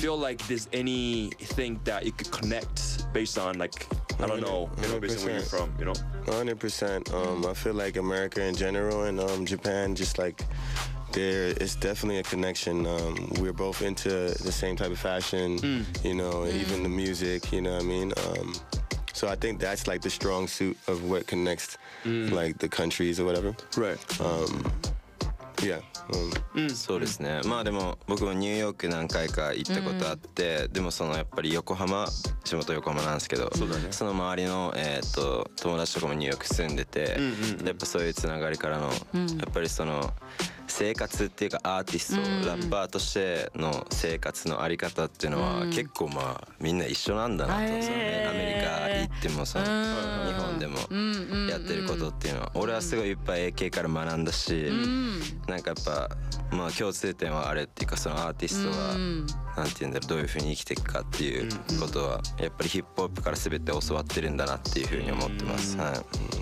feel like there's anything that you could connect based on, like, I don't know, based on where you're from, 100%. I feel like America in general and Japan, just like there is definitely a connection. We're both into the same type of fashion, even the music, you know what I mean? So I think that's like the strong suit of what connects like the countries or whatever. Right. Yeah. そうですね。まあでも僕もニューヨーク何回か行ったことあって、でもそのやっぱり横浜、地元横浜なんですけど、その周りの友達とかもニューヨーク住んでて、やっぱそういうつながりからのやっぱりその生活っていうかアーティスト、ラッパーとしての生活のあり方っていうのは結構まあみんな一緒なんだなと、そのねアメリカ行ってもその日本でもやってることっていうのは俺はすごいいっぱい AK から学んだし、なんかやっぱまあ共通点はあれっていうか、そのアーティストがなんていうんだろう、どういう風に生きていくかっていうことはやっぱりヒップホップから全て教わってるんだなっていう風に思ってます。はい。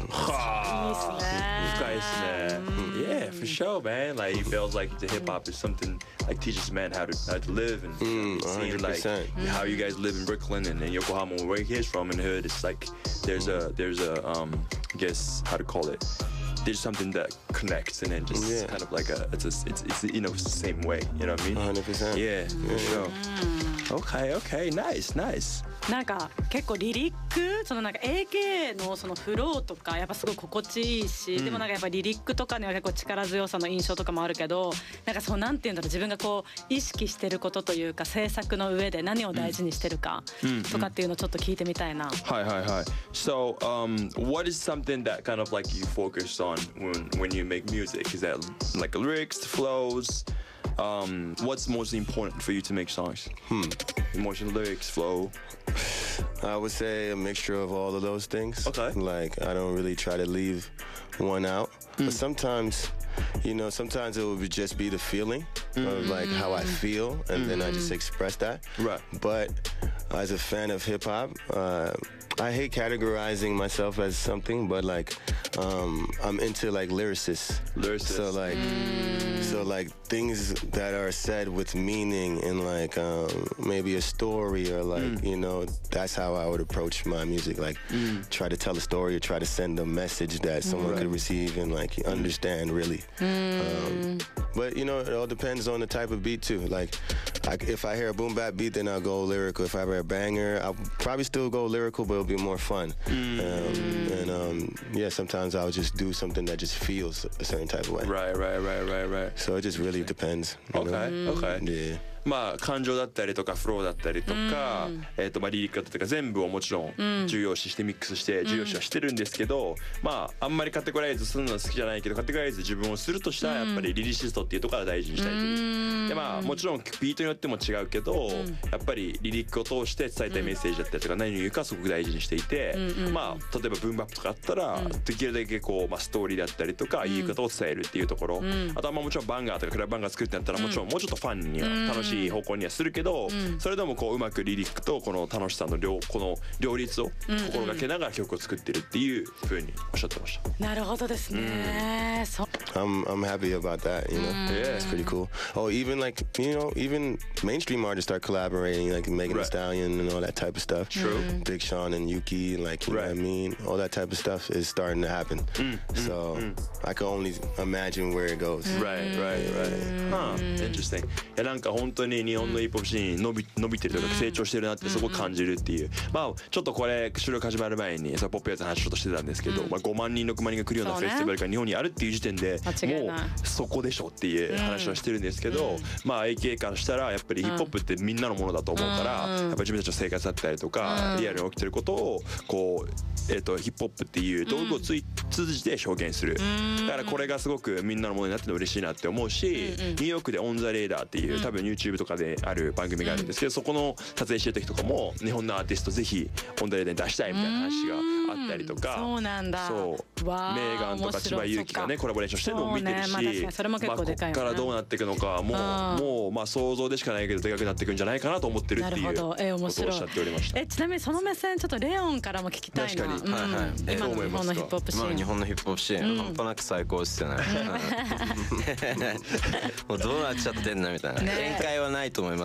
深いですね。Yeah, for sure, man. Like, it feels like the hip hop is something like teaches men how to live and seeing like how you guys live in Brooklyn and in Yokohama, where he's from in the hood. It's like there's a I guess how to call it. There's something that connects and then just kind of like it's the same way. You know what I mean? 100%. Yeah, for sure. Okay, nice. なんか結構リリック、そのなんか AK のそのフローとかやっぱすごい心地いいし、でもなんかやっぱリリックとかには結構力強さの印象とかもあるけど、なんかそうなんていうんだろう、自分がこう意識してることというか制作の上で何を大事にしてるかとかっていうのをちょっと聞いてみたいな。 はい。So, what is something that kind of like you focus on when you make music? Is that like lyrics, flows? What's most important for you to make songs? Emotion, lyrics, flow. I would say a mixture of all of those things. Okay. Like I don't really try to leave one out. But sometimes it would just be the feeling of like how I feel, and then I just express that. Right. But as a fan of hip hop, I hate categorizing myself as something, but like I'm into like lyricists. So like things that are said with meaning and like maybe a story or like that's how I would approach my music. Like try to tell a story or try to send a message that someone could receive and like understand really. But it all depends on the type of beat too. Like if I hear a boom bap beat, then I'll go lyrical. If I hear a banger, I'll probably still go lyrical, but it'll be more fun. Sometimes I'll just do something that just feels a certain type of way. Right. So it just really depends. Okay. Yeah. まあ感情だったりとかフローだったりとか、まあリリックだったりとか全部をもちろん重要視してミックスして重要視はしてるんですけど、まああんまりカテゴライズするのは好きじゃないけど、カテゴライズ自分をするとしたらやっぱりリリシストっていうところは大事にしたいという。でまあもちろんビートによっても違うけど、やっぱりリリックを通して伝えたいメッセージだったりとか何を言うかすごく大事にしていて、まあ例えばブームバップとかあったらできるだけこうまあストーリーだったりとか言い方を伝えるっていうところ、あとはまあもちろんバンガーとかクラブバンガー作るってなったらもちろんもうちょっとファンには楽しい方向にはするけど、それでもこううまくリリックとこの楽しさのこの両立を心がけながら曲を作ってるっていう風におっしゃってました。 なるほどですね。 I'm happy about that. Yeah. It's pretty cool. Oh, even like even mainstream artists start collaborating, like Megan Thee Stallion and all that type of stuff. True. Big Sean and Yuki, like you know what I mean. All that type of stuff is starting to happen. So I can only imagine where it goes. Right. Interesting. いやなんか本当に日本のヒップホップシーン伸びてるというか成長してるなってそこ感じるっていう。まあちょっとこれ収録始まる前にポップやつの話ちょっとしてたんですけど、まあ5万人6万人が来るようなフェスティバルが日本にあるっていう時点でもうそこでしょっていう話はしてるんですけど、まあ AK からしたらやっぱりヒップホップってみんなのものだと思うから、やっぱ自分たちの生活だったりとかリアルに起きてることをこうヒップホップっていう道具を通じて表現する。だからこれがすごくみんなのものになってるの嬉しいなって思うし、ニューヨークでオンザレーダーっていう多分 YouTube とかである番組があるんですけど、そこの撮影してる時とかも日本のアーティストぜひオンザレーダーに出したいみたいな話があったりとか、 そうなんだ。 そうメーガンとか千葉祐希がねコラボレーションしてるのも見てるし、 それも結構でかいよね。 ここからどうなっていくのかもうまあ想像でしかないけどでかくなっていくんじゃないかなと思ってるっていうことをおっしゃっておりました。 ちなみにその目線ちょっとレオンからも聞きたいな。 確かに。 今の日本のヒップホップシーン。 今の日本のヒップホップシーン半端なく最高ですよね。もうどうなっちゃってんのみたいな。限界はないと思います。